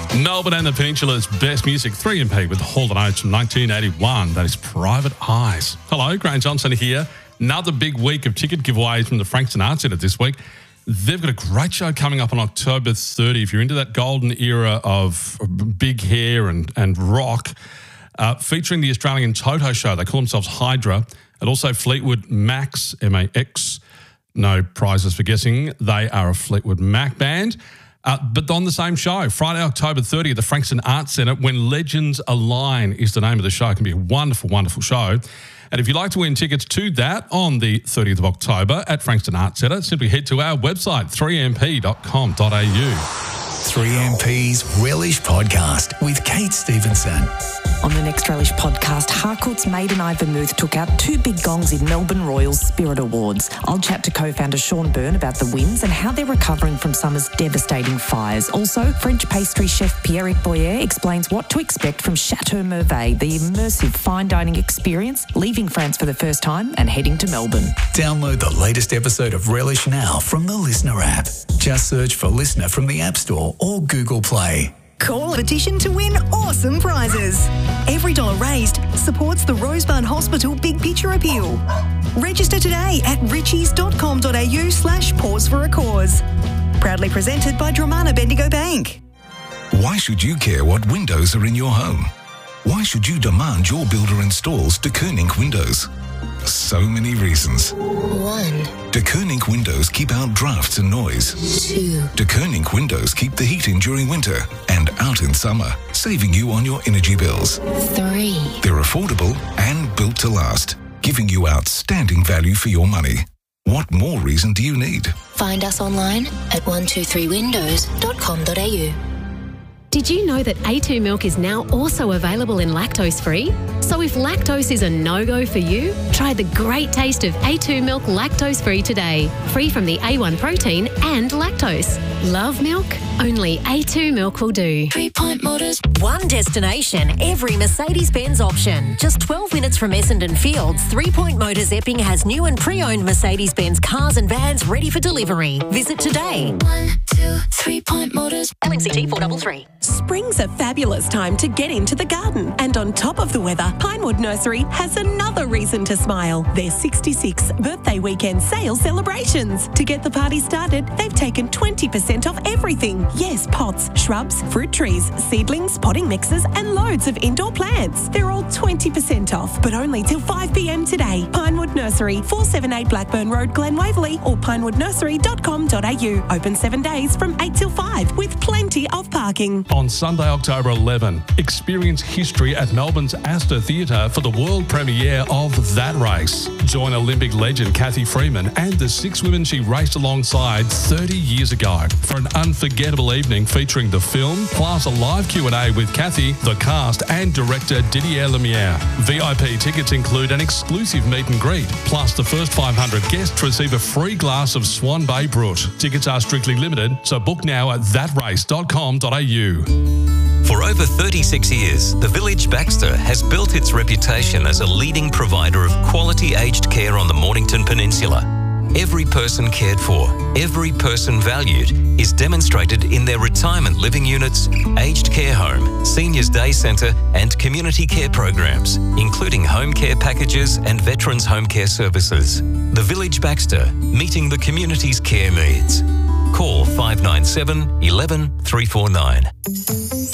Melbourne and the Peninsula's best music, 3MP with Hall & Oates from 1981. That is Private Eyes. Hello, Grant Johnson here. Another big week of ticket giveaways from the Frankston Arts Centre this week. They've got a great show coming up on October 30. If you're into that golden era of big hair and rock, featuring the Australian Toto Show. They call themselves Hydra. And also Fleetwood Max, M-A-X. No prizes for guessing. They are a Fleetwood Mac band. But on the same show, Friday, October 30 at the Frankston Arts Centre, When Legends Align is the name of the show. It can be a wonderful, wonderful show. And if you'd like to win tickets to that on the 30th of October at Frankston Arts Centre, simply head to our website, 3mp.com.au. 3MP's Relish Podcast with Kate Stevenson. On the next Relish Podcast, Harcourt's maiden Eye Vermouth took out 2 big gongs in Melbourne Royals Spirit Awards. I'll chat to co-founder Sean Byrne about the wins and how they're recovering from summer's devastating fires. Also, French pastry chef Pierrick Boyer explains what to expect from Chateau Merveille, the immersive fine dining experience, leaving France for the first time and heading to Melbourne. Download the latest episode of Relish now from the Listener app. Just search for Listener from the App Store or Google Play. Call a petition to win awesome prizes. Every dollar raised supports the Rosebud Hospital Big Picture Appeal. Register today at richies.com.au/pause for a cause. Proudly presented by Dramana Bendigo Bank. Why should you care what windows are in your home? Why should you demand your builder installs De Koning windows? So many reasons. 1. De Koning windows keep out drafts and noise. 2. De Koning windows keep the heat in during winter and out in summer, saving you on your energy bills. 3. They're affordable and built to last, giving you outstanding value for your money. What more reason do you need? Find us online at 123windows.com.au. Did you know that A2 milk is now also available in lactose-free? So if lactose is a no-go for you, try the great taste of A2 milk lactose-free today. Free from the A1 protein and lactose. Love milk? Only A2 milk will do. 3 Point Motors. One destination, every Mercedes-Benz option. Just 12 minutes from Essendon Fields, 3 Point Motors Epping has new and pre-owned Mercedes-Benz cars and vans ready for delivery. Visit today. 1, 2, 3 Point Motors. LMCT 433. Spring's a fabulous time to get into the garden. And on top of the weather, Pinewood Nursery has another reason to smile. Their 66th birthday weekend sale celebrations. To get the party started, they've taken 20% off everything. Yes, pots, shrubs, fruit trees, seedlings, potting mixes, and loads of indoor plants. They're all 20% off, but only till 5 p.m. today. Pinewood Nursery, 478 Blackburn Road, Glen Waverley, or pinewoodnursery.com.au. Open 7 days from 8 till 5 with plenty of parking. On Sunday, October 11, experience history at Melbourne's Astor Theatre for the world premiere of That Race. Join Olympic legend Cathy Freeman and the 6 women she raced alongside 30 years ago for an unforgettable evening featuring the film, plus a live Q&A with Cathy, the cast and director Didier Lumiere. VIP tickets include an exclusive meet and greet, plus the first 500 guests receive a free glass of Swan Bay Brut. Tickets are strictly limited, so book now at thatrace.com.au. For over 36 years, the Village Baxter has built its reputation as a leading provider of quality aged care on the Mornington Peninsula. Every person cared for, every person valued is demonstrated in their retirement living units, aged care home, seniors day centre and community care programs, including home care packages and veterans home care services. The Village Baxter, meeting the community's care needs. Call 597 11 349.